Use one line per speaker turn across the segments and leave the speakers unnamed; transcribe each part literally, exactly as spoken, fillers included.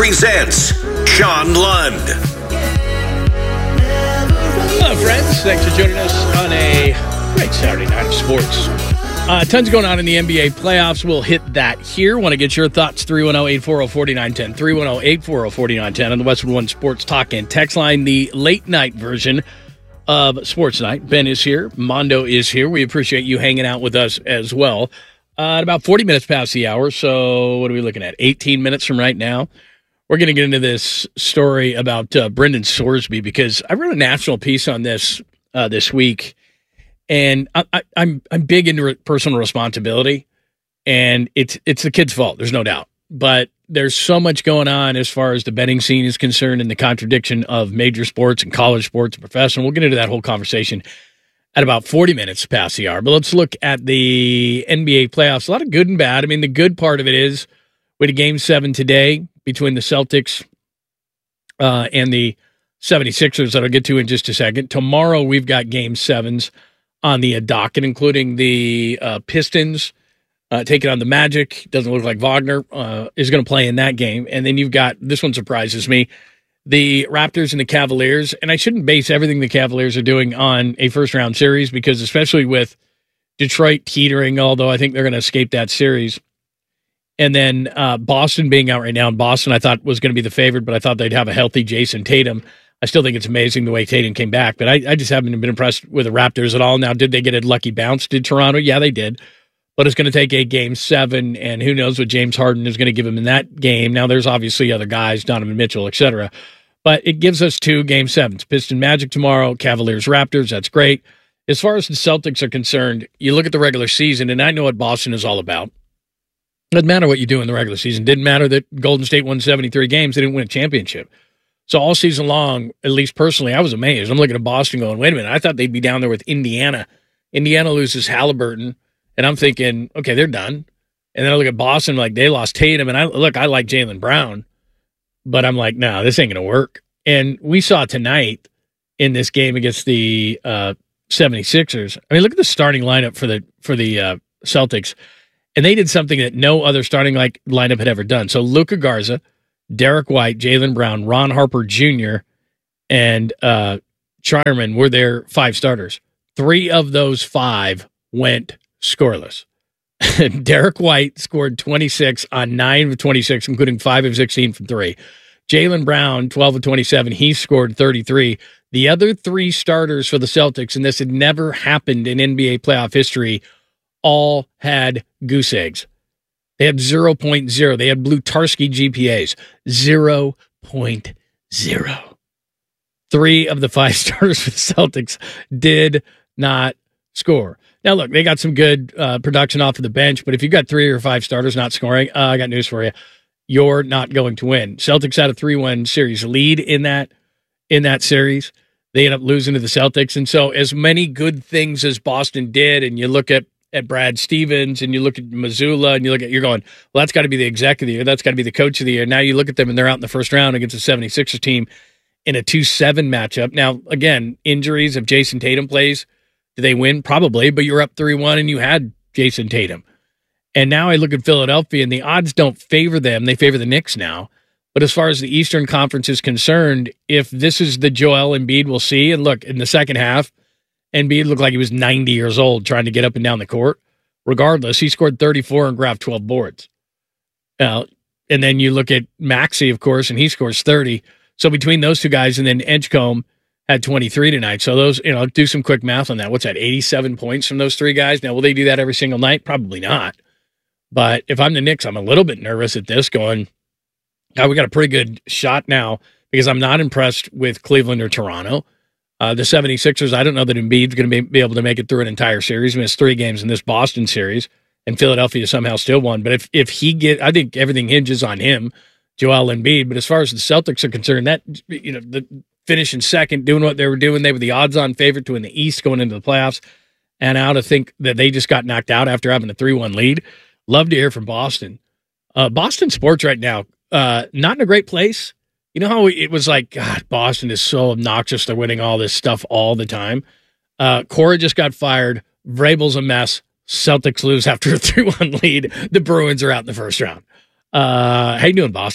presents Sean Lund.
Hello, friends. Thanks for joining us on a great Saturday night of sports. Uh, tons going on in the N B A playoffs. We'll hit that here. Want to get your thoughts? three one zero, eight four zero, four nine one zero. three one zero, eight four zero, four nine one zero on the Westwood One Sports Talk and Text Line, the late night version of Sports Night. Ben is here. Mondo is here. We appreciate you hanging out with us as well. Uh, at about forty minutes past the hour, so what are we looking at? eighteen minutes from right now. We're going to get into this story about uh, Brendan Sorsby because I wrote a national piece on this uh, this week, and I, I, I'm I'm big into personal responsibility, and it's it's the kid's fault. There's no doubt, but there's so much going on as far as the betting scene is concerned, and the contradiction of major sports and college sports and professional. We'll get into that whole conversation at about forty minutes past the hour. But let's look at the N B A playoffs. A lot of good and bad. I mean, the good part of it is we had a game seven today between the Celtics uh, and the seventy-sixers that I'll get to in just a second. Tomorrow we've got game sevens on the docket, including the uh, Pistons uh, taking on the Magic. Doesn't look like Wagner uh, is going to play in that game. And then you've got, this one surprises me, the Raptors and the Cavaliers. And I shouldn't base everything the Cavaliers are doing on a first-round series because especially with Detroit teetering, although I think they're going to escape that series, and then uh, Boston being out right now. And Boston I thought was going to be the favorite, but I thought they'd have a healthy Jason Tatum. I still think it's amazing the way Tatum came back, but I, I just haven't been impressed with the Raptors at all. Now, did they get a lucky bounce? Did Toronto? Yeah, they did. But it's going to take a game seven, and who knows what James Harden is going to give him in that game. Now, there's obviously other guys, Donovan Mitchell, et cetera. But it gives us two game sevens. Piston Magic tomorrow, Cavaliers Raptors. That's great. As far as the Celtics are concerned, you look at the regular season, and I know what Boston is all about. Doesn't matter what you do in the regular season. Didn't matter that Golden State won seventy-three games. They didn't win a championship. So all season long, at least personally, I was amazed. I'm looking at Boston going, wait a minute, I thought they'd be down there with Indiana. Indiana loses Halliburton, and I'm thinking, okay, they're done. And then I look at Boston, like they lost Tatum, and I look, I like Jaylen Brown, but I'm like, no, this ain't going to work. And we saw tonight in this game against the uh, seventy-sixers, I mean, look at the starting lineup for the for the uh, Celtics. And they did something that no other starting like lineup had ever done. So Luka Garza, Derek White, Jaylen Brown, Ron Harper Junior, and uh, Charman were their five starters. Three of those five went scoreless. Derek White scored twenty-six on nine of twenty-six, including five of sixteen from three. Jaylen Brown, twelve of twenty-seven, he scored thirty-three. The other three starters for the Celtics, and this had never happened in N B A playoff history, all had goose eggs. They had zero point zero. They had Blutarski G P As. zero point zero. Three of the five starters for the Celtics did not score. Now, look, they got some good uh, production off of the bench, but if you've got three or five starters not scoring, uh, I got news for you. You're not going to win. Celtics had a three one series lead in that in that series. They end up losing to the Celtics. And so as many good things as Boston did, and you look at at Brad Stevens, and you look at Mazzulla, and you look at, you're going, well, that's got to be the exec of the year. That's got to be the coach of the year. Now you look at them, and they're out in the first round against the seventy-sixers team in a two seven matchup. Now, again, injuries, if Jason Tatum plays, do they win? Probably, but you're up three one, and you had Jason Tatum. And now I look at Philadelphia, and the odds don't favor them. They favor the Knicks now. But as far as the Eastern Conference is concerned, if this is the Joel Embiid we'll see, and look, in the second half, Embiid looked like he was ninety years old trying to get up and down the court. Regardless, he scored thirty-four and grabbed twelve boards. Uh, and then you look at Maxey, of course, and he scores thirty. So between those two guys, and then Edgecombe had twenty-three tonight. So those, you know, do some quick math on that. What's that, eighty-seven points from those three guys? Now, will they do that every single night? Probably not. But if I'm the Knicks, I'm a little bit nervous at this going, oh, we got a pretty good shot now because I'm not impressed with Cleveland or Toronto. Uh, the seventy-sixers, I don't know that Embiid's going to be, be able to make it through an entire series. He missed three games in this Boston series, and Philadelphia somehow still won. But if if he get, I think everything hinges on him, Joel Embiid. But as far as the Celtics are concerned, that, you know, the finishing second, doing what they were doing, they were the odds-on favorite to win the East going into the playoffs. And now to think that they just got knocked out after having a three one lead. Love to hear from Boston. Uh, Boston sports right now, uh, not in a great place. You know how it was like, God, Boston is so obnoxious. They're winning all this stuff all the time. Uh, Cora just got fired. Vrabel's a mess. Celtics lose after a three one lead. The Bruins are out in the first round. Uh, how you doing, Boston?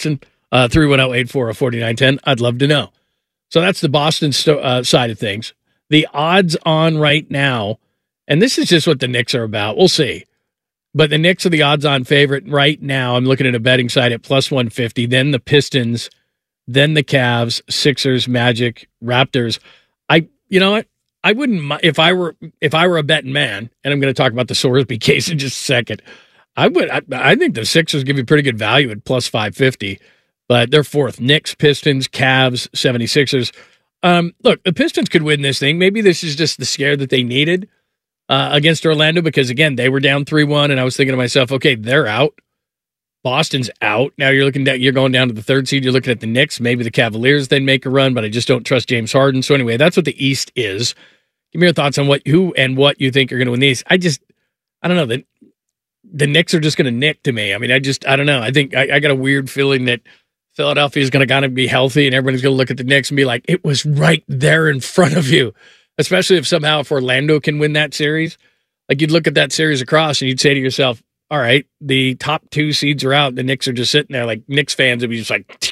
Uh, three one zero, eight four zero, four nine one zero. I'd love to know. So that's the Boston sto- uh, side of things. The odds on right now, and this is just what the Knicks are about. We'll see. But the Knicks are the odds on favorite right now. I'm looking at a betting site at plus one fifty. Then the Pistons, then the Cavs, Sixers, Magic, Raptors. I, you know what? I wouldn't, if I were, if I were a betting man, and I'm going to talk about the Sorsby case in just a second. I would, I, I think the Sixers give you pretty good value at plus five fifty. But they're fourth. Knicks, Pistons, Cavs, seventy-sixers. Um, look, the Pistons could win this thing. Maybe this is just the scare that they needed uh, against Orlando because, again, they were down three one, and I was thinking to myself, okay, they're out. Boston's out. Now you're looking at, you're going down to the third seed. You're looking at the Knicks. Maybe the Cavaliers then make a run, but I just don't trust James Harden. So anyway, that's what the East is. Give me your thoughts on what, who, and what you think are going to win these. I just, I don't know. The, the Knicks are just going to nick to me. I mean, I just, I don't know. I think I, I got a weird feeling that Philadelphia is going to kind of be healthy and everybody's going to look at the Knicks and be like, it was right there in front of you, especially if somehow if Orlando can win that series. Like you'd look at that series across and you'd say to yourself, all right, the top two seeds are out. The Knicks are just sitting there like Knicks fans would be just like,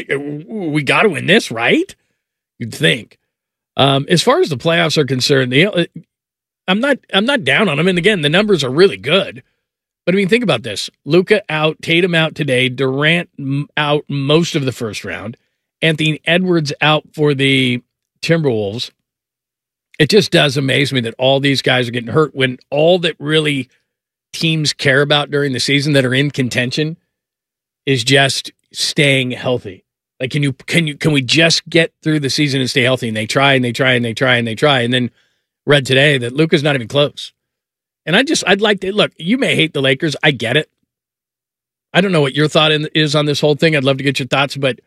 we got to win this, right? You'd think. Um, as far as the playoffs are concerned, the, I'm not I'm not down on them. And again, the numbers are really good. But I mean, think about this. Luka out, Tatum out today, Durant out most of the first round, Anthony Edwards out for the Timberwolves. It just does amaze me that all these guys are getting hurt when all that really teams care about during the season that are in contention is just staying healthy. Like, can you, can you, can we just get through the season and stay healthy? And they try and they try and they try and they try. And then read today that Luka's not even close. And I just, I'd like to, look, you may hate the Lakers. I get it. I don't know what your thought in, is on this whole thing. I'd love to get your thoughts, but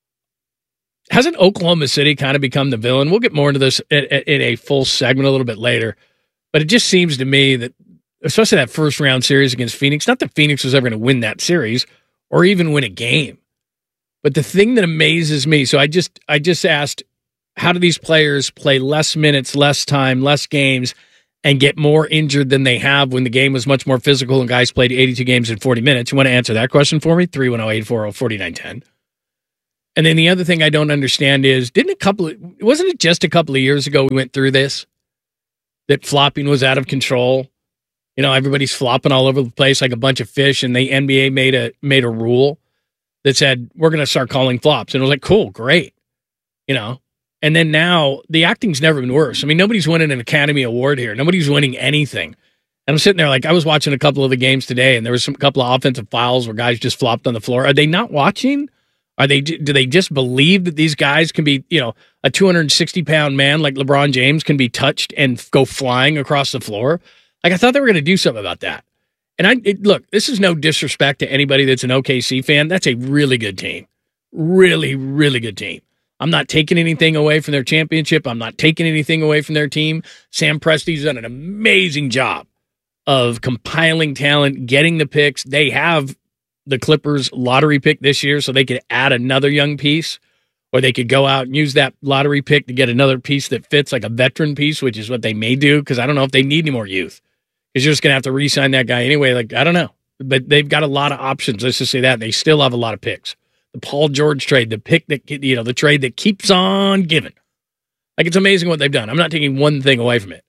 hasn't Oklahoma City kind of become the villain? We'll get more into this in, in a full segment a little bit later. But it just seems to me that, especially that first round series against Phoenix, not that Phoenix was ever going to win that series or even win a game. But the thing that amazes me, so I just, I just asked, how do these players play less minutes, less time, less games, and get more injured than they have when the game was much more physical and guys played eighty-two games in forty minutes? You want to answer that question for me? three one zero, eight four zero, four nine one zero. And then the other thing I don't understand is, didn't a couple of, wasn't it just a couple of years ago we went through this? That flopping was out of control. You know, everybody's flopping all over the place like a bunch of fish, and the N B A made a made a rule that said, we're going to start calling flops. And it was like, cool, great. You know, and then now the acting's never been worse. I mean, nobody's winning an Academy Award here. Nobody's winning anything. And I'm sitting there like, I was watching a couple of the games today, and there was some couple of offensive fouls where guys just flopped on the floor. Are they not watching? Are they, do they just believe that these guys can be, you know, a two hundred sixty pound man like LeBron James can be touched and go flying across the floor? Like, I thought they were going to do something about that. And I it, look, this is no disrespect to anybody that's an O K C fan. That's a really good team. Really, really good team. I'm not taking anything away from their championship. I'm not taking anything away from their team. Sam Presti's done an amazing job of compiling talent, getting the picks. They have the Clippers lottery pick this year, so they could add another young piece, or they could go out and use that lottery pick to get another piece that fits, like a veteran piece, which is what they may do, because I don't know if they need any more youth. Because you're just going to have to re-sign that guy anyway. Like, I don't know. But they've got a lot of options. Let's just say that. They still have a lot of picks. The Paul George trade, the pick that, you know, the trade that keeps on giving. Like, it's amazing what they've done. I'm not taking one thing away from it.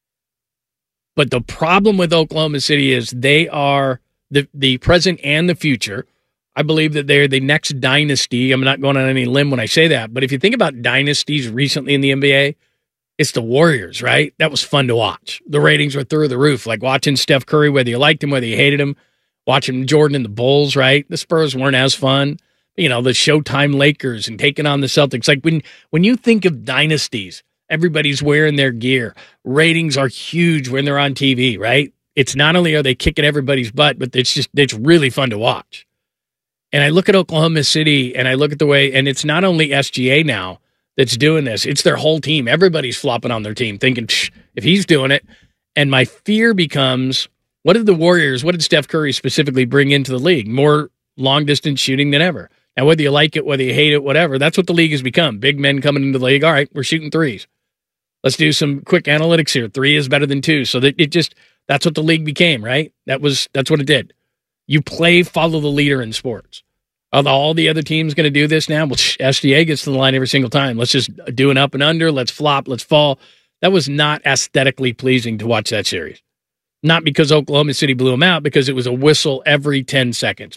But the problem with Oklahoma City is they are the, the present and the future. I believe that they're the next dynasty. I'm not going on any limb when I say that. But if you think about dynasties recently in the N B A, it's the Warriors, right? That was fun to watch. The ratings were through the roof. Like watching Steph Curry, whether you liked him, whether you hated him, watching Jordan and the Bulls, right? The Spurs weren't as fun. You know, the Showtime Lakers and taking on the Celtics. Like when, when you think of dynasties, everybody's wearing their gear. Ratings are huge when they're on T V, right? It's not only are they kicking everybody's butt, but it's just, it's really fun to watch. And I look at Oklahoma City and I look at the way, and it's not only S G A now that's doing this. It's their whole team. Everybody's flopping on their team thinking, if he's doing it. And my fear becomes, what did the Warriors, what did Steph Curry specifically bring into the league? More long-distance shooting than ever. Now, whether you like it, whether you hate it, whatever, that's what the league has become. Big men coming into the league. All right, we're shooting threes. Let's do some quick analytics here. Three is better than two. So that it just, that's what the league became, right? That was, that's what it did. You play, follow the leader in sports. Are all the other teams going to do this now? Well, S G A gets to the line every single time. Let's just do an up and under. Let's flop. Let's fall. That was not aesthetically pleasing to watch that series. Not because Oklahoma City blew them out, because it was a whistle every ten seconds.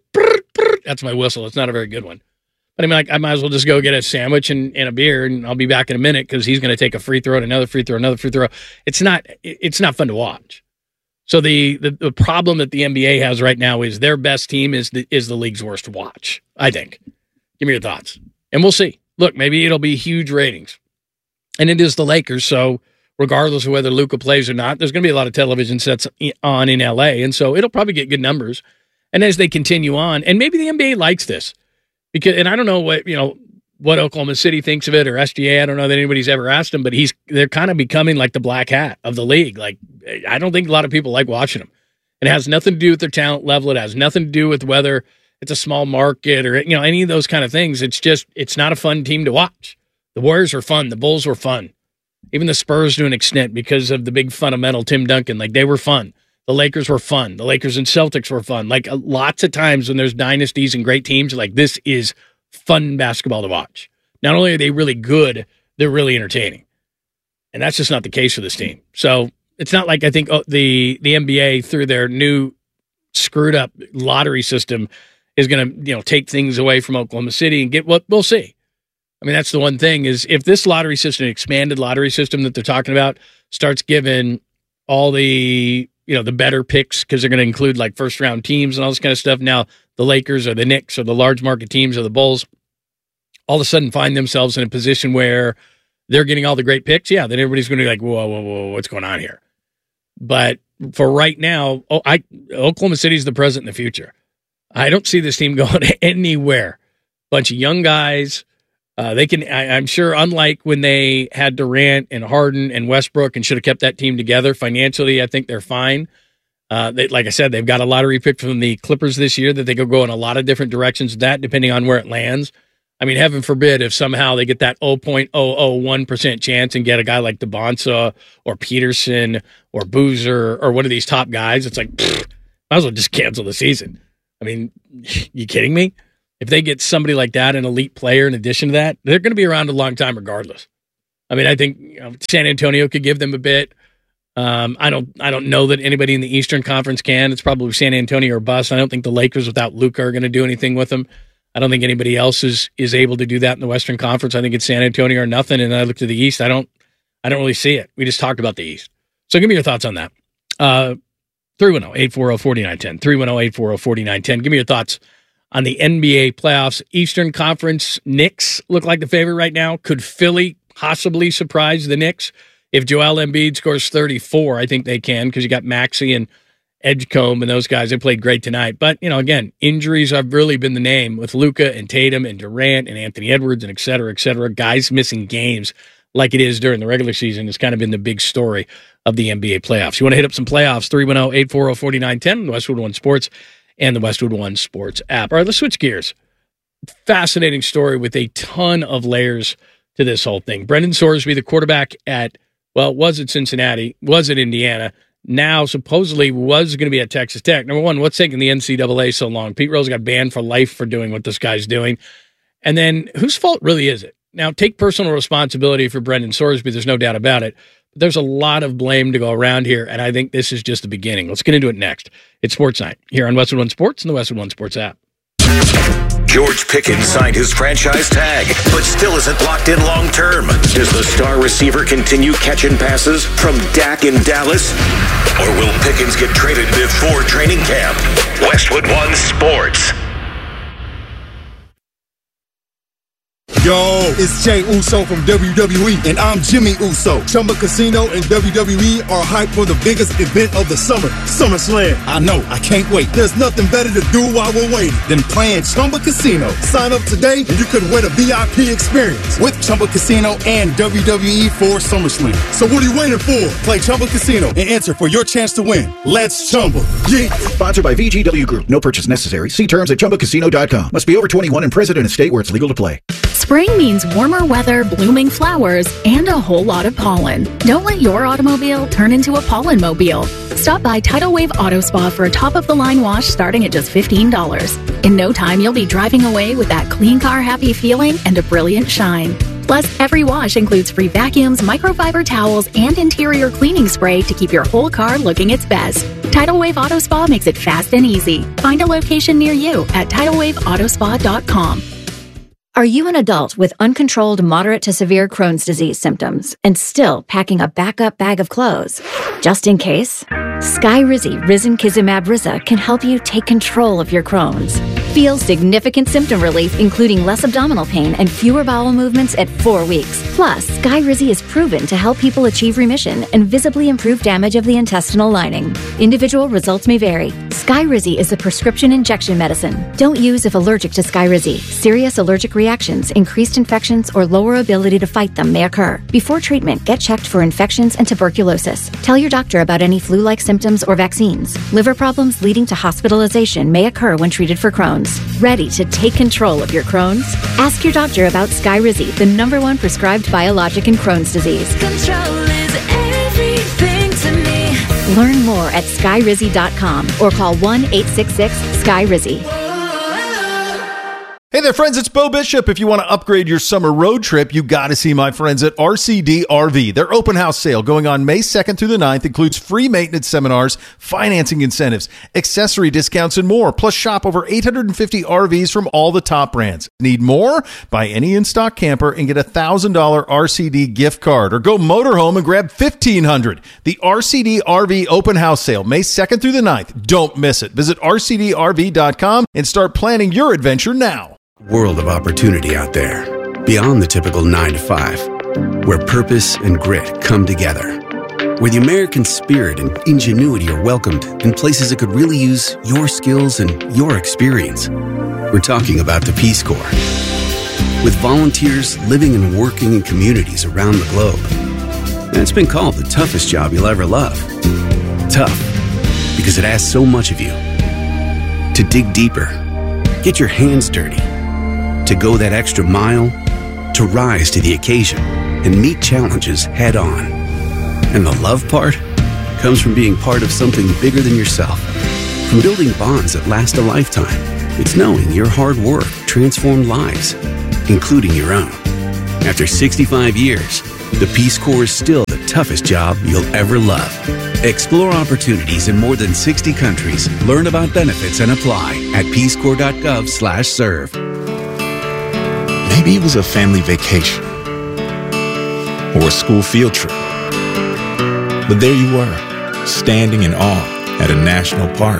That's my whistle. It's not a very good one. But I mean, like, I might as well just go get a sandwich and, and a beer, and I'll be back in a minute because he's going to take a free throw, and another free throw, another free throw. It's not. It's not fun to watch. So the, the the problem that the N B A has right now is their best team is the is the league's worst to watch, I think. Give me your thoughts. And we'll see. Look, maybe it'll be huge ratings. And it is the Lakers, so regardless of whether Luka plays or not, there's going to be a lot of television sets on in L A, and so it'll probably get good numbers. And as they continue on, and maybe the N B A likes this, because, and I don't know what, you know, what Oklahoma City thinks of it, or S G A. I don't know that anybody's ever asked him, but he's they're kind of becoming like the black hat of the league. Like, I don't think a lot of people like watching them. It has nothing to do with their talent level. It has nothing to do with whether it's a small market or, you know, any of those kind of things. It's just, it's not a fun team to watch. The Warriors were fun. The Bulls were fun. Even the Spurs to an extent because of the big fundamental Tim Duncan. Like, they were fun. The Lakers were fun. The Lakers and Celtics were fun. Like, uh, lots of times when there's dynasties and great teams, like, this is fun basketball to watch. Not only are they really good, they're really entertaining. And that's just not the case for this team. So it's not like I think oh, the, the N B A, through their new screwed up lottery system, is going to, you know, take things away from Oklahoma City and get what we'll see. I mean, that's the one thing is if this lottery system, expanded lottery system that they're talking about, starts giving all the, you know, the better picks, because they're going to include like first round teams and all this kind of stuff. Now the Lakers or the Knicks or the large market teams or the Bulls all of a sudden find themselves in a position where they're getting all the great picks. Yeah, then everybody's going to be like, whoa, whoa, whoa, what's going on here? But for right now, oh, I Oklahoma City's the present and the future. I don't see this team going anywhere. Bunch of young guys. Uh, they can. I, I'm sure, unlike when they had Durant and Harden and Westbrook and should have kept that team together financially, I think they're fine. Uh, they, like I said, they've got a lottery pick from the Clippers this year that they could go in a lot of different directions with that, depending on where it lands. I mean, heaven forbid if somehow they get that zero point zero zero one percent chance and get a guy like DeBonsa or Peterson or Boozer or one of these top guys. It's like, pfft, might as well just cancel the season. I mean, you kidding me? If they get somebody like that, an elite player in addition to that, they're going to be around a long time regardless. I mean, I think, you know, San Antonio could give them a bit. Um, I don't I don't know that anybody in the Eastern Conference can. It's probably San Antonio or bust. I don't think the Lakers without Luka are going to do anything with them. I don't think anybody else is is able to do that in the Western Conference. I think it's San Antonio or nothing. And I look to the East. I don't I don't really see it. We just talked about the East. So give me your thoughts on that. Uh, three one zero, eight four zero, four nine one zero. three one zero, eight four zero, four nine one zero. Give me your thoughts on the N B A playoffs. Eastern Conference, Knicks look like the favorite right now. Could Philly possibly surprise the Knicks? If Joel Embiid scores thirty-four, I think they can, because you got Maxey and Edgecombe and those guys. They played great tonight. But, you know, again, injuries have really been the name with Luka and Tatum and Durant and Anthony Edwards and et cetera, et cetera. Guys missing games like it is during the regular season has kind of been the big story of the N B A playoffs. You want to hit up some playoffs, three one zero, eight four zero, four nine one zero, the Westwood One Sports and the Westwood One Sports app. All right, let's switch gears. Fascinating story with a ton of layers to this whole thing. Brendan Sorsby, the quarterback at, well, was at Cincinnati, was at Indiana, now supposedly was going to be at Texas Tech. Number one, what's taking the N C double A so long? Pete Rose got banned for life for doing what this guy's doing. And then whose fault really is it? Now, take personal responsibility for Brendan Sorsby. There's no doubt about it. But there's a lot of blame to go around here, and I think this is just the beginning. Let's get into it next. It's Sports Night here on Westwood One Sports and the Westwood One Sports app.
George Pickens signed his franchise tag, but still isn't locked in long term. Does the star receiver continue catching passes from Dak in Dallas? Or will Pickens get traded before training camp? Westwood One Sports.
Yo, it's Jey Uso from W W E, and I'm Jimmy Uso. Chumba Casino and W W E are hyped for the biggest event of the summer, SummerSlam. I know, I can't wait. There's nothing better to do while we're waiting than playing Chumba Casino. Sign up today, and you could win a V I P experience with Chumba Casino and W W E for SummerSlam. So what are you waiting for? Play Chumba Casino and enter for your chance to win. Let's Chumba. Yeah.
Sponsored by V G W Group. No purchase necessary. See terms at chumba casino dot com. Must be over twenty-one and present in a state where it's legal to play. Spring means warmer weather, blooming flowers, and a whole lot of pollen. Don't let your automobile turn into a pollen mobile. Stop by Tidal Wave Auto Spa for a top-of-the-line wash starting at just fifteen dollars. In no time, you'll be driving away with that clean car happy feeling and a brilliant shine. Plus, every wash includes free vacuums, microfiber towels, and interior cleaning spray to keep your whole car looking its best. Tidal Wave Auto Spa makes it fast and easy. Find a location near you at tidal wave auto spa dot com.
Are you an adult with uncontrolled moderate to severe Crohn's disease symptoms and still packing a backup bag of clothes? Just in case, Skyrizi Risankizumab Riza can help you take control of your Crohn's. Feel significant symptom relief, including less abdominal pain and fewer bowel movements at four weeks. Plus, Skyrizi is proven to help people achieve remission and visibly improve damage of the intestinal lining. Individual results may vary. Skyrizi is a prescription injection medicine. Don't use if allergic to Skyrizi. Serious allergic reactions, increased infections, or lower ability to fight them may occur. Before treatment, get checked for infections and tuberculosis. Tell your doctor about any flu-like symptoms or vaccines. Liver problems leading to hospitalization may occur when treated for Crohn's. Ready to take control of your Crohn's? Ask your doctor about Skyrizi, the number one prescribed biologic in Crohn's disease.
Control is everything to me.
Learn more at skyrizi dot com or call one eight six six Skyrizi.
Hey there, friends, it's Bo Bishop. If you want to upgrade your summer road trip, you got to see my friends at R C D R V. Their open house sale going on May second through the ninth includes free maintenance seminars, financing incentives, accessory discounts, and more. Plus, shop over eight hundred fifty R Vs from all the top brands. Need more? Buy any in-stock camper and get a one thousand dollars R C D gift card. Or go motorhome and grab fifteen hundred dollars. The R C D R V open house sale, May second through the ninth. Don't miss it. Visit R C D R V dot com and start planning your adventure now.
World of opportunity out there, beyond the typical nine to five, where purpose and grit come together, where the American spirit and ingenuity are welcomed in places that could really use your skills and your experience. We're talking about the Peace Corps. With volunteers living and working in communities around the globe. And it's been called the toughest job you'll ever love. Tough, because it asks so much of you. To dig deeper, get your hands dirty, to go that extra mile, to rise to the occasion and meet challenges head on. And the love part comes from being part of something bigger than yourself, from building bonds that last a lifetime. It's knowing your hard work transformed lives, including your own. After sixty-five years, the Peace Corps is still the toughest job you'll ever love. Explore opportunities in more than sixty countries. Learn about benefits and apply at peace corps dot gov slash serve.
Maybe it was a family vacation or a school field trip. But there you were, standing in awe at a national park.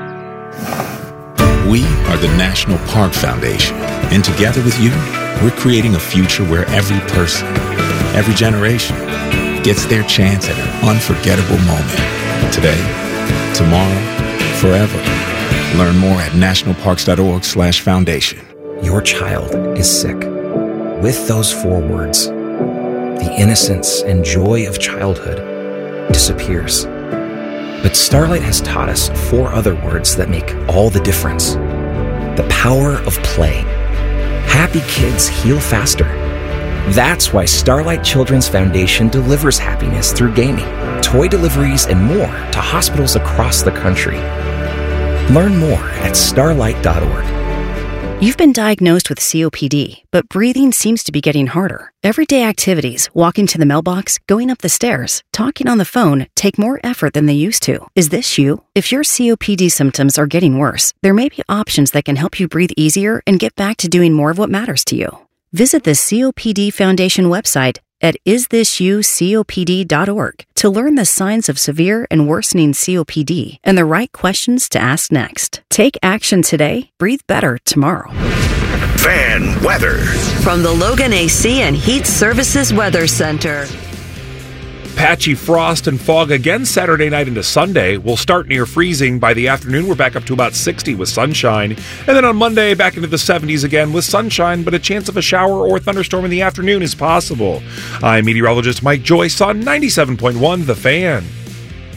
We are the National Park Foundation, and together with you, we're creating a future where every person, every generation, gets their chance at an unforgettable moment. Today, tomorrow, forever. Learn more at national parks dot org slash foundation.
Your child is sick. With those four words, the innocence and joy of childhood disappears. But Starlight has taught us four other words that make all the difference. The power of play. Happy kids heal faster. That's why Starlight Children's Foundation delivers happiness through gaming, toy deliveries, and more to hospitals across the country. Learn more at starlight dot org.
You've been diagnosed with C O P D, but breathing seems to be getting harder. Everyday activities, walking to the mailbox, going up the stairs, talking on the phone, take more effort than they used to. Is this you? If your C O P D symptoms are getting worse, there may be options that can help you breathe easier and get back to doing more of what matters to you. Visit the C O P D Foundation website at is this you copd dot org to learn the signs of severe and worsening C O P D and the right questions to ask next. Take action today, breathe better tomorrow.
Fan weather.
From the Logan A C and Heat Services Weather Center.
Patchy frost and fog again Saturday night into Sunday. We'll start near freezing. By the afternoon, we're back up to about sixty with sunshine. And then on Monday, back into the seventies again with sunshine, but a chance of a shower or thunderstorm in the afternoon is possible. I'm meteorologist Mike Joyce on ninety-seven point one The Fan.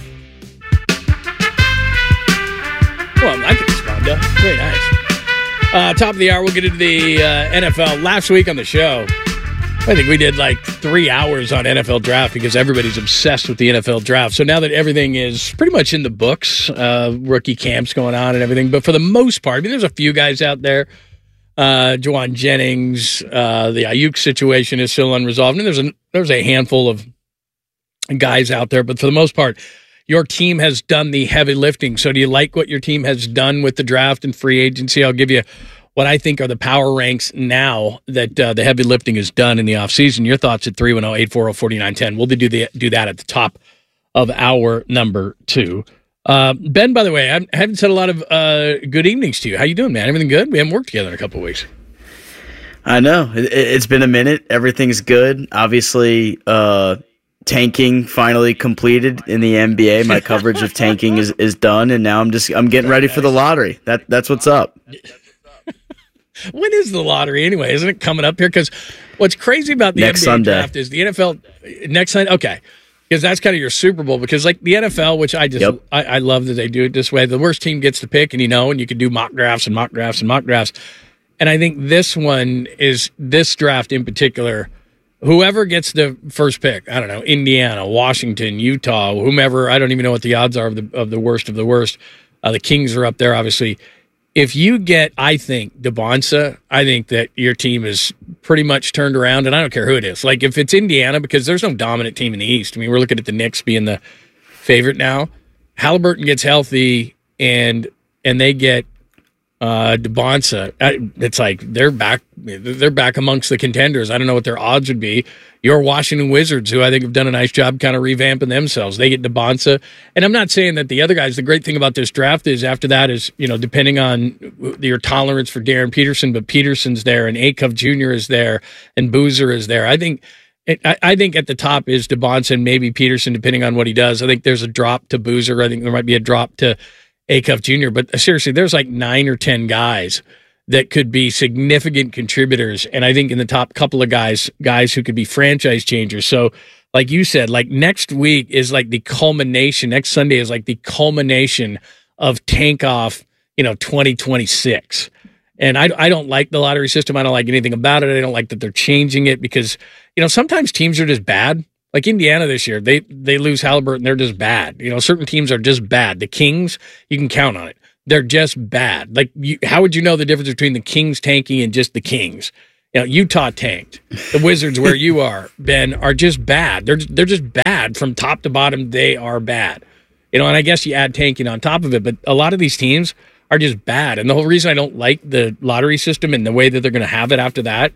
Well, I like this, Rhonda. Very nice. Uh, top of the hour, we'll get into the uh, N F L. Last week on the show, I think we did like three hours on N F L draft because everybody's obsessed with the N F L draft. So now that everything is pretty much in the books, uh, rookie camps going on and everything, but for the most part, I mean, there's a few guys out there. Uh, Juwan Jennings, uh, the Ayuk situation is still unresolved, and there's a there's a handful of guys out there, but for the most part, your team has done the heavy lifting. So do you like what your team has done with the draft and free agency? I'll give you what I think are the power ranks now that uh, the heavy lifting is done in the offseason. Your thoughts at three one zero, eight four zero, four nine one zero. We'll do, the, do that at the top of hour number two. Uh, Ben, by the way, I haven't said a lot of uh, good evenings to you. How you doing, man? Everything good? We haven't worked together in a couple of weeks.
I know. It, it's been a minute. Everything's good. Obviously, uh, tanking finally completed in the N B A. My coverage of tanking is, is done, and now I'm just I'm getting ready for the lottery. That That's what's up.
When is the lottery anyway? Isn't it coming up here? Because what's crazy about the
next
N B A
Sunday.
draft is the N F L next Sunday. Okay, because that's kind of your Super Bowl. Because like the N F L, which I just
Yep.
I, I love that they do it this way. The worst team gets to pick, and you know, and you can do mock drafts and mock drafts and mock drafts. And I think this one is this draft in particular. Whoever gets the first pick, I don't know, Indiana, Washington, Utah, whomever. I don't even know what the odds are of the of the worst of the worst. Uh, the Kings are up there, obviously. If you get, I think, DeBonsa, I think that your team is pretty much turned around, and I don't care who it is. Like, if it's Indiana, because there's no dominant team in the East. I mean, we're looking at the Knicks being the favorite now. Halliburton gets healthy, and and they get uh, DeBonsa. It's like they're back They're back amongst the contenders. I don't know what their odds would be. Your Washington Wizards, who I think have done a nice job kind of revamping themselves, they get DeBonsa. And I'm not saying that the other guys, the great thing about this draft is after that is, you know, depending on your tolerance for Darren Peterson, but Peterson's there and Acuff Junior is there and Boozer is there. I think I, I think at the top is DeBonsa and maybe Peterson, depending on what he does. I think there's a drop to Boozer. I think there might be a drop to Acuff Junior But seriously, there's like nine or ten guys that could be significant contributors. And I think in the top couple of guys, guys who could be franchise changers. So like you said, like next week is like the culmination. Next Sunday is like the culmination of tank off, you know, twenty twenty-six. And I, I don't like the lottery system. I don't like anything about it. I don't like that they're changing it because, you know, sometimes teams are just bad. Like Indiana this year, they, they lose Halliburton. They're just bad. You know, certain teams are just bad. The Kings, you can count on it. They're just bad. Like, you, how would you know the difference between the Kings tanking and just the Kings? You know, Utah tanked. The Wizards, where you are, Ben, are just bad. They're they're just bad from top to bottom. They are bad. You know, and I guess you add tanking on top of it, but a lot of these teams are just bad. And the whole reason I don't like the lottery system and the way that they're going to have it after that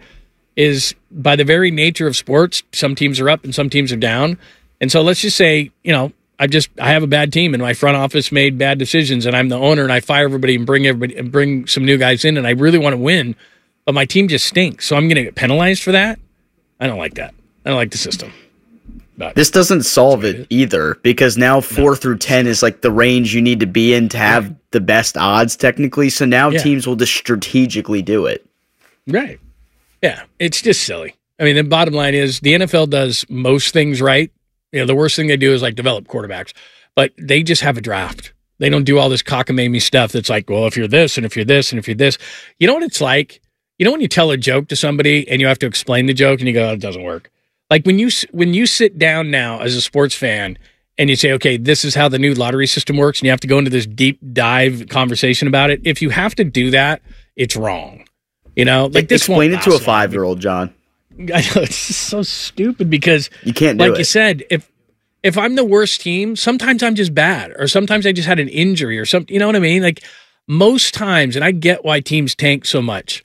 is by the very nature of sports, some teams are up and some teams are down. And so let's just say, you know, I just I have a bad team and my front office made bad decisions and I'm the owner and I fire everybody and bring everybody and bring some new guys in and I really want to win, but my team just stinks. So I'm going to get penalized for that. I don't like that. I don't like the system. But
this doesn't solve it either because now four no. through ten is like the range you need to be in to have right. the best odds technically. So now yeah. teams will just strategically do it.
Right. Yeah. It's just silly. I mean, the bottom line is the N F L does most things right. You know, the worst thing they do is like develop quarterbacks, but they just have a draft. They don't do all this cockamamie stuff that's like, well, if you're this and if you're this and if you're this, you know what it's like? You know when you tell a joke to somebody and you have to explain the joke and you go, oh, it doesn't work. Like when you when you sit down now as a sports fan and you say, okay, this is how the new lottery system works and you have to go into this deep dive conversation about it. If you have to do that, it's wrong. You know, like this
Explain it to a five-year-old, John.
I know, it's so stupid because
you can't do
like
it.
you said, if if I'm the worst team, sometimes I'm just bad, or sometimes I just had an injury or something. You know what I mean? Like most times, and I get why teams tank so much.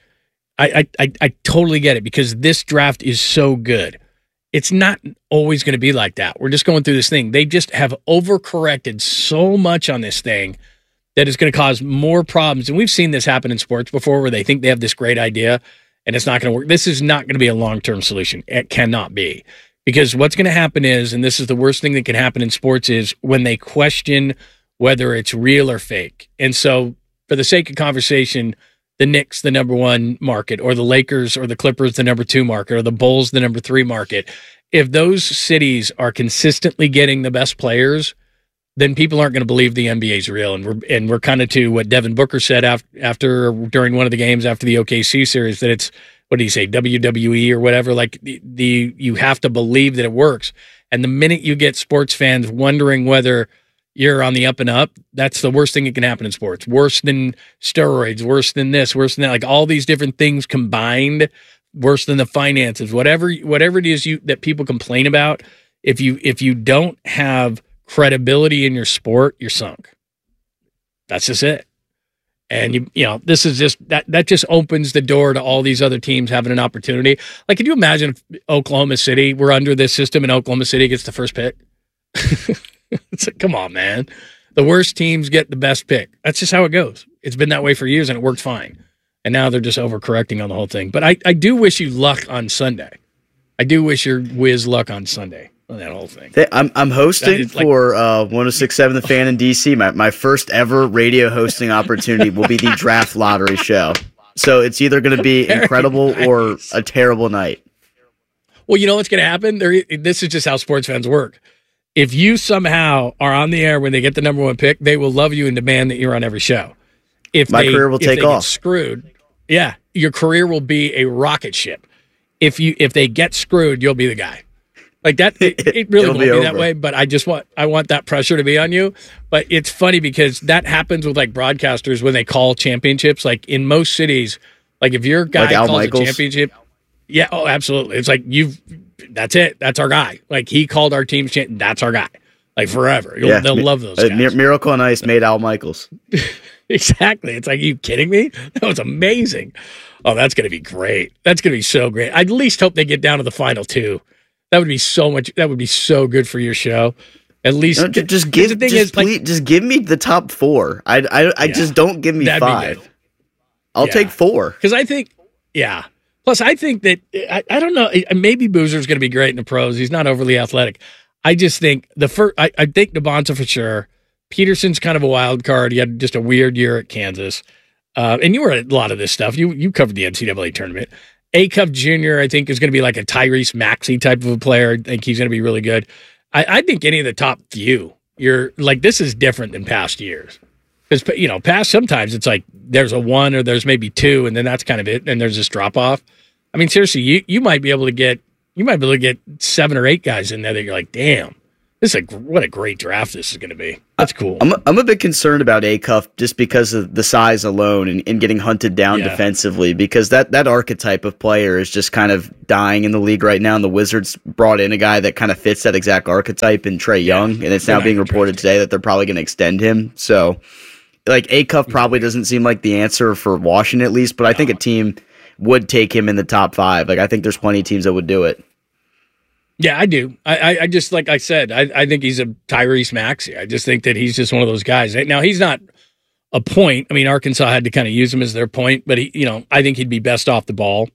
I I I, I totally get it because this draft is so good. It's not always going to be like that. We're just going through this thing. They just have overcorrected so much on this thing that is going to cause more problems. And we've seen this happen in sports before where they think they have this great idea and it's not going to work. This is not going to be a long-term solution. It cannot be. Because what's going to happen is, and this is the worst thing that can happen in sports, is when they question whether it's real or fake. And so for the sake of conversation, the Knicks, the number one market, or the Lakers or the Clippers, the number two market, or the Bulls, the number three market, if those cities are consistently getting the best players, then people aren't going to believe the N B A is real. And we're and we're kind of to what Devin Booker said after, after during one of the games after the O K C series, that it's, what do you say, W W E or whatever, like the, the you have to believe that it works. And the minute you get sports fans wondering whether you're on the up and up, that's the worst thing that can happen in sports. Worse than steroids, worse than this, worse than that, like all these different things combined, worse than the finances, whatever whatever it is you that people complain about. If you if you don't have credibility in your sport, you're sunk. That's just it. And you you know, this is just that that just opens the door to all these other teams having an opportunity. Like, can you imagine if Oklahoma City were under this system and Oklahoma City gets the first pick? It's like, come on, man. The worst teams get the best pick. That's just how it goes. It's been that way for years and it worked fine. And now they're just overcorrecting on the whole thing. But I, I do wish you luck on Sunday. I do wish your whiz luck on Sunday on that whole thing.
I'm I'm hosting like, for uh, one oh six point seven The Fan in D C. My my first ever radio hosting opportunity will be the Draft Lottery show. So it's either going to be incredible nice. or a terrible night.
Well, you know what's going to happen? There, this is just how sports fans work. If you somehow are on the air when they get the number one pick, they will love you and demand that you're on every show. If
my
they,
career will
if
take
they
off.
Get screwed, yeah, your career will be a rocket ship. If you if they get screwed, you'll be the guy. Like that, it, it really won't be, be that way. But I just want I want that pressure to be on you. But it's funny because that happens with like broadcasters when they call championships. Like in most cities, like if your guy
like Al
calls
Michaels.
a championship, yeah, oh, absolutely. It's like you've. That's it. That's our guy. Like he called our team's champ. That's our guy. Like forever. You'll,
yeah,
they'll
mi-
love those
uh,
guys.
Miracle on Ice made Al Michaels.
Exactly. It's like, are you kidding me? That was amazing. Oh, that's going to be great. That's going to be so great. I at least hope they get down to the final two. That would be so much. That would be so good for your show. At least
no, just, just give.
The thing
just,
is, like,
please, just give me the top four. I I, I yeah, just don't give me five. I'll
yeah.
take four
because I think. Yeah. Plus, I think that I, I don't know. Maybe Boozer's going to be great in the pros. He's not overly athletic. I just think the first. I, I think Devonta for sure. Peterson's kind of a wild card. He had just a weird year at Kansas, uh, and you were at a lot of this stuff. You you covered the N C double A tournament. Acuff Junior I think is going to be like a Tyrese Maxey type of a player. I think he's going to be really good. I, I think any of the top few. You're like this is different than past years. Because, you know, past sometimes it's like there's a one or there's maybe two, and then that's kind of it, and there's this drop off. I mean, seriously, you, you might be able to get you might be able to get seven or eight guys in there that you're like, damn, this is a what a great draft this is going to be. That's cool.
I'm a, I'm a bit concerned about Acuff just because of the size alone and, and getting hunted down yeah. defensively, because that that archetype of player is just kind of dying in the league right now. And the Wizards brought in a guy that kind of fits that exact archetype in Trae Young, yeah. and it's now being reported today that they're probably going to extend him. So. Like, Acuff probably doesn't seem like the answer for Washington, at least, but I think a team would take him in the top five. Like, I think there's plenty of teams that would do it.
Yeah, I do. I, I, I just, like I said, I, I think he's a Tyrese Maxey. I just think that he's just one of those guys. Now, he's not a point. I mean, Arkansas had to kind of use him as their point, but, he, you know, I think he'd be best off the ball.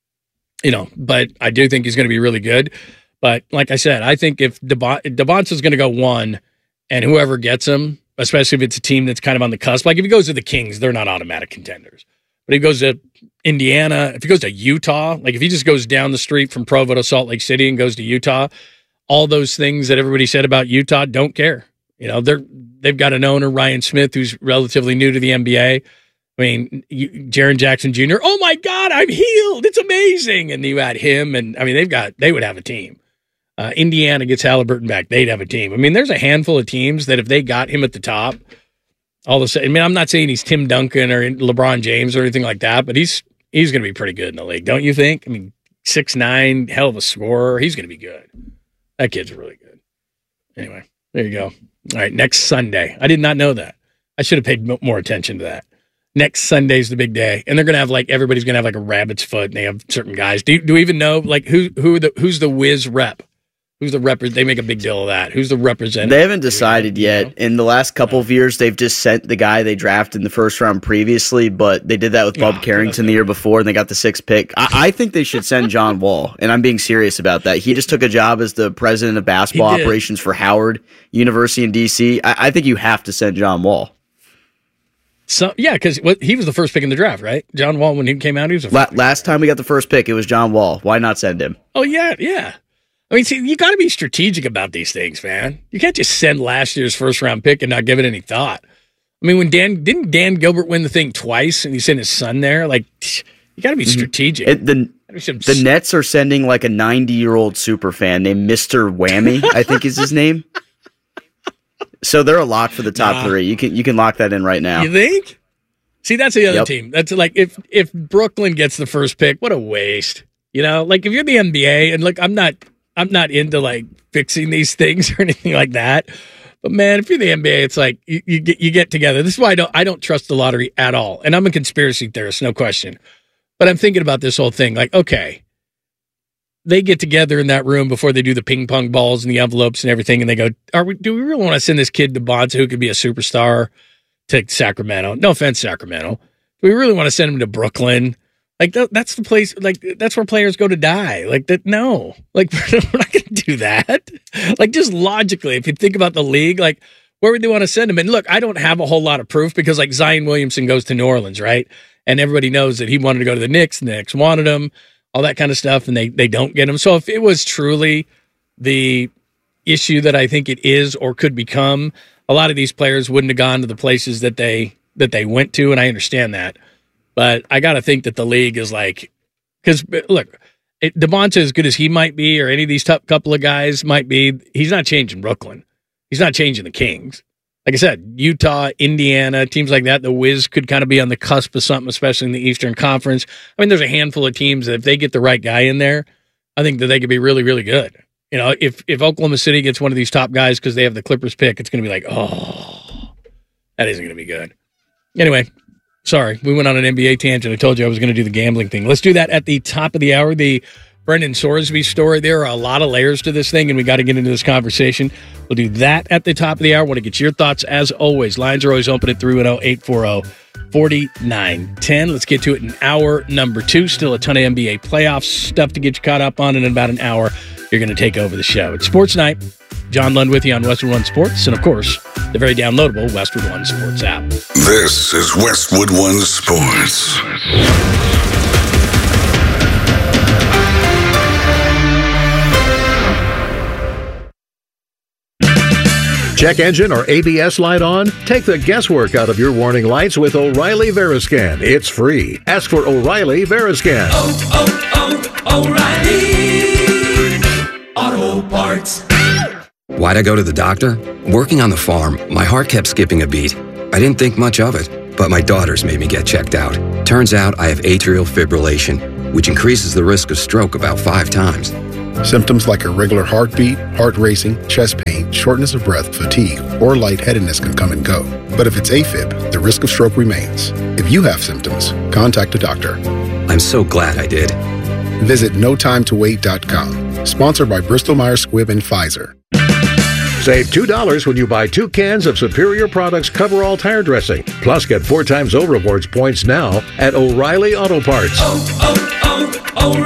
You know, but I do think he's going to be really good. But, like I said, I think if Devonta's going to go one, and whoever gets him, especially if it's a team that's kind of on the cusp. Like if he goes to the Kings, they're not automatic contenders. But if he goes to Indiana, if he goes to Utah, like if he just goes down the street from Provo to Salt Lake City and goes to Utah, all those things that everybody said about Utah, don't care. You know, they're, they've got an owner, Ryan Smith, who's relatively new to the N B A. I mean, you, Jaren Jackson Junior, oh my God, I'm healed. It's amazing. And you add him, and I mean, they've got, they would have a team. Uh, Indiana gets Halliburton back, they'd have a team. I mean, there's a handful of teams that if they got him at the top, all of a sudden, I mean, I'm not saying he's Tim Duncan or LeBron James or anything like that, but he's he's going to be pretty good in the league, don't you think? I mean, six nine, hell of a scorer. He's going to be good. That kid's really good. Anyway, there you go. All right, next Sunday. I did not know that. I should have paid more attention to that. Next Sunday's the big day, and they're going to have like everybody's going to have like a rabbit's foot, and they have certain guys. Do do we even know like who who the who's the whiz rep? Who's the rep? They make a big deal of that. Who's the representative?
They haven't decided yet. In the last couple of years, they've just sent the guy they drafted in the first round previously, but they did that with Bob oh, Carrington the year before, and they got the sixth pick. I, I think they should send John Wall, and I'm being serious about that. He just took a job as the president of basketball operations for Howard University in D C. I, I think you have to send John Wall.
So yeah, because he was the first pick in the draft, right? John Wall, when he came out, he was the first
La-
pick.
Last time we got the first pick, it was John Wall. Why not send him?
Oh, yeah, yeah. I mean, see, you got to be strategic about these things, man. You can't just send last year's first round pick and not give it any thought. I mean, when Dan didn't Dan Gilbert win the thing twice, and he sent his son there. Like, you got to be strategic.
It, the the Nets are sending like a ninety-year-old super fan named Mister Whammy, I think is his name. So they're a lock for the top nah. three. You can you can lock that in right now.
You think? See, that's the other
Yep.
team. That's like if if Brooklyn gets the first pick, what a waste. You know, like if you're the N B A, and look, I'm not I'm not into like fixing these things or anything like that. But man, if you're the N B A, it's like you, you get you get together. This is why I don't I don't trust the lottery at all. And I'm a conspiracy theorist, no question. But I'm thinking about this whole thing. Like, okay, they get together in that room before they do the ping pong balls and the envelopes and everything, and they go, "Are we? Do we really want to send this kid to Bonds who could be a superstar to Sacramento? No offense, Sacramento. Do we really want to send him to Brooklyn? Like th- that's the place. Like that's where players go to die. Like that. No. Like we're not going to do that. Like just logically, if you think about the league, like where would they want to send him? And look, I don't have a whole lot of proof because like Zion Williamson goes to New Orleans, right? And everybody knows that he wanted to go to the Knicks. The Knicks wanted him, all that kind of stuff, and they they don't get him. So if it was truly the issue that I think it is or could become, a lot of these players wouldn't have gone to the places that they that they went to, and I understand that. But I got to think that the league is like, because look, it, Devonta, as good as he might be, or any of these top couple of guys might be, he's not changing Brooklyn. He's not changing the Kings. Like I said, Utah, Indiana, teams like that, the Wiz could kind of be on the cusp of something, especially in the Eastern Conference. I mean, there's a handful of teams that if they get the right guy in there, I think that they could be really, really good. You know, if if Oklahoma City gets one of these top guys because they have the Clippers pick, it's going to be like, oh, that isn't going to be good. Anyway. Sorry, we went on an N B A tangent. I told you I was going to do the gambling thing. Let's do that at the top of the hour. The Brendan Sorsby story. There are a lot of layers to this thing, and we got to get into this conversation. We'll do that at the top of the hour. Want to get your thoughts as always. Lines are always open at three one zero, eight four zero, four nine one zero. Let's get to it in hour number two. Still a ton of N B A playoff stuff to get you caught up on. And in about an hour, you're going to take over the show. It's Sports Night. John Lund with you on Westwood One Sports. And, of course, the very downloadable Westwood One Sports app.
This is Westwood One Sports.
Check engine or A B S light on? Take the guesswork out of your warning lights with O'Reilly Veriscan. It's free. Ask for O'Reilly Veriscan.
Oh, oh, oh, O'Reilly Auto Parts.
Why'd I go to the doctor? Working on the farm, my heart kept skipping a beat. I didn't think much of it, but my daughters made me get checked out. Turns out I have atrial fibrillation, which increases the risk of stroke about five times.
Symptoms like irregular heartbeat, heart racing, chest pain, shortness of breath, fatigue, or lightheadedness can come and go. But if it's AFib, the risk of stroke remains. If you have symptoms, contact a doctor.
I'm so glad I did.
Visit no time to wait dot com. Sponsored by Bristol Myers Squibb and Pfizer.
Save two dollars when you buy two cans of Superior Products Coverall Tire Dressing. Plus, get four times O Rewards points now at O'Reilly Auto Parts.
Oh, oh,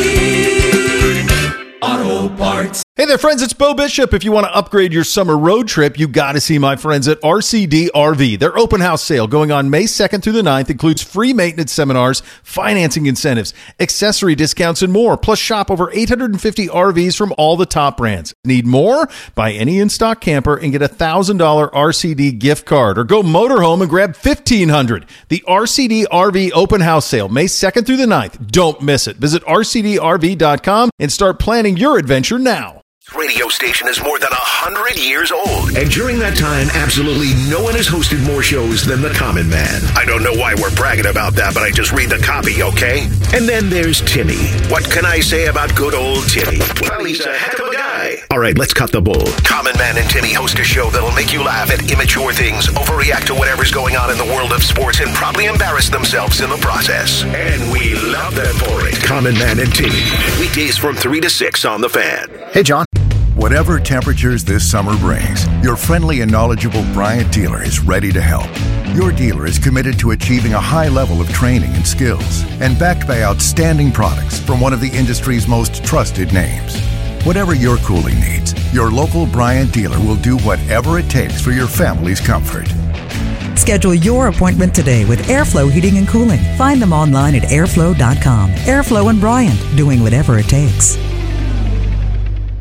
oh, O'Reilly Auto Parts.
Hey there, friends. It's Bo Bishop. If you want to upgrade your summer road trip, you got to see my friends at R C D R V. Their open house sale going on May second through the ninth includes free maintenance seminars, financing incentives, accessory discounts, and more. Plus, shop over eight hundred fifty R Vs from all the top brands. Need more? Buy any in-stock camper and get a one thousand dollars R C D gift card. Or go motorhome and grab fifteen hundred dollars. The R C D R V open house sale, May second through the ninth. Don't miss it. Visit R C D R V dot com and start planning your adventure now.
Radio station is more than one hundred years old. And during that time, absolutely no one has hosted more shows than The Common Man. I don't know why we're bragging about that, but I just read the copy, okay? And then there's Timmy. What can I say about good old Timmy? Well, he's a heck of a guy. All right, let's cut the bull. Common Man and Timmy host a show that'll make you laugh at immature things, overreact to whatever's going on in the world of sports, and probably embarrass themselves in the process. And we love them for it. Common Man and Timmy. Weekdays from three to six on The Fan.
Hey, John. Whatever temperatures this summer brings, your friendly and knowledgeable Bryant dealer is ready to help. Your dealer is committed to achieving a high level of training and skills and backed by outstanding products from one of the industry's most trusted names. Whatever your cooling needs, your local Bryant dealer will do whatever it takes for your family's comfort.
Schedule your appointment today with Airflow Heating and Cooling. Find them online at airflow dot com. Airflow and Bryant, doing whatever it takes.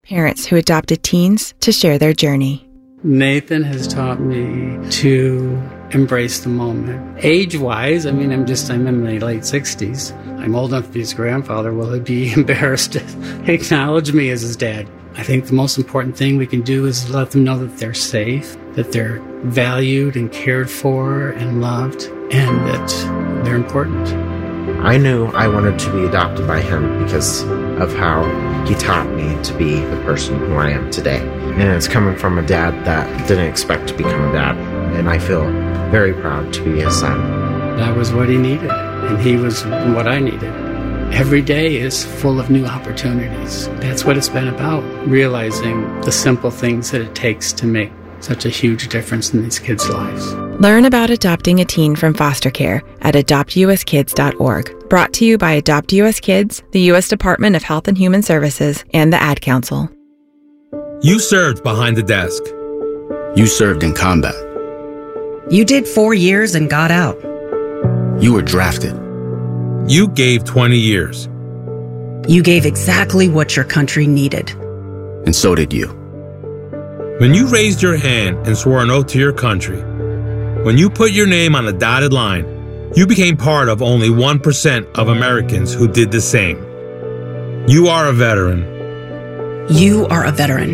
parents who adopted teens to share their journey.
Nathan has taught me to embrace the moment. Age-wise, I mean, I'm just, I'm in my late sixties. I'm old enough to be his grandfather. Will he be embarrassed to acknowledge me as his dad? I think the most important thing we can do is let them know that they're safe, that they're valued and cared for and loved, and that they're important.
I knew I wanted to be adopted by him because of how he taught me to be the person who I am today. And it's coming from a dad that didn't expect to become a dad. And I feel very proud to be his son.
That was what he needed, and he was what I needed. Every day is full of new opportunities. That's what it's been about, realizing the simple things that it takes to make such a huge difference in these kids' lives.
Learn about adopting a teen from foster care at adopt u s kids dot org. Brought to you by Adopt U S Kids, the U S Department of Health and Human Services, and the Ad Council.
You served behind the desk.
You served in combat.
You did four years and got out.
You were drafted.
You gave twenty years.
You gave exactly what your country needed.
And so did you.
When you raised your hand and swore an oath to your country, when you put your name on a dotted line, you became part of only one percent of Americans who did the same. You are a veteran.
You are a veteran.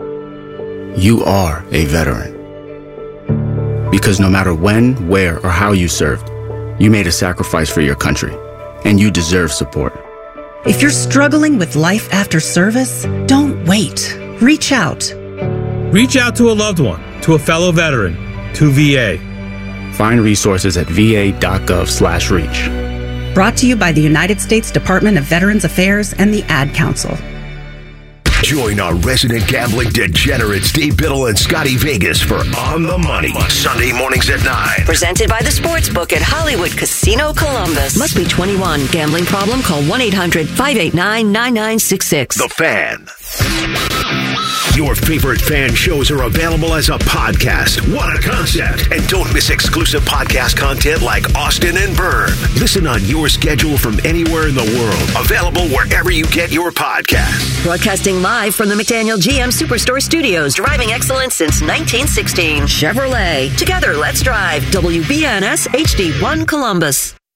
You are a veteran. Because no matter when, where, or how you served, you made a sacrifice for your country, and you deserve support.
If you're struggling with life after service, don't wait. Reach out.
Reach out to a loved one, to a fellow veteran, to V A.
Find resources at v a dot gov slash reach.
Brought to you by the United States Department of Veterans Affairs and the Ad Council.
Join our resident gambling degenerates Dave Biddle and Scotty Vegas for On the Money, Sunday mornings at nine.
Presented by the Sportsbook at Hollywood Casino Columbus. Must be twenty-one. Gambling problem? Call one eight hundred five eight nine nine nine six six.
The Fan. Your favorite fan shows are available as a podcast. What a concept. And don't miss exclusive podcast content like Austin and Byrne. Listen on your schedule from anywhere in the world. Available wherever you get your podcast.
Broadcasting live from the McDaniel G M Superstore Studios. Driving excellence since nineteen sixteen. Chevrolet. Together, let's drive. W B N S H D one Columbus.